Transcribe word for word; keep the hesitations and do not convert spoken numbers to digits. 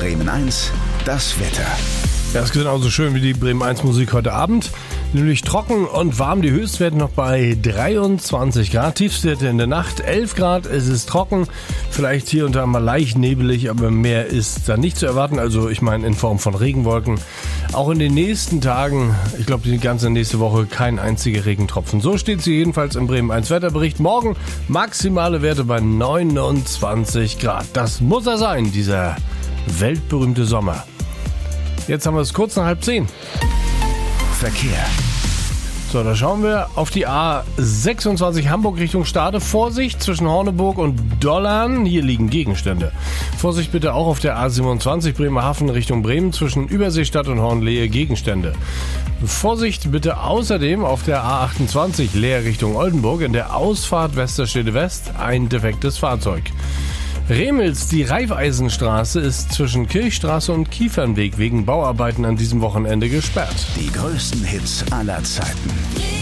Bremen eins, das Wetter. Ja, ist genauso schön wie die Bremen eins Musik heute Abend. Nämlich trocken und warm, die Höchstwerte noch bei dreiundzwanzig Grad, Tiefstwerte in der Nacht elf Grad, es ist trocken, vielleicht hier und da mal leicht nebelig, aber mehr ist da nicht zu erwarten, also ich meine in Form von Regenwolken. Auch in den nächsten Tagen, ich glaube die ganze nächste Woche, kein einziger Regentropfen. So steht sie jedenfalls im Bremen eins Wetterbericht. Morgen maximale Werte bei neunundzwanzig Grad. Das muss er sein, dieser weltberühmte Sommer. Jetzt haben wir es kurz nach halb zehn. Verkehr. So, da schauen wir auf die A sechsundzwanzig Hamburg Richtung Stade. Vorsicht zwischen Horneburg und Dollern. Hier liegen Gegenstände. Vorsicht bitte auch auf der A siebenundzwanzig Bremerhaven Richtung Bremen zwischen Überseestadt und Hornlehe Gegenstände. Vorsicht bitte außerdem auf der A achtundzwanzig Leer Richtung Oldenburg in der Ausfahrt Westerstede West ein defektes Fahrzeug. Remels, die Raiffeisenstraße ist zwischen Kirchstraße und Kiefernweg wegen Bauarbeiten an diesem Wochenende gesperrt. Die größten Hits aller Zeiten.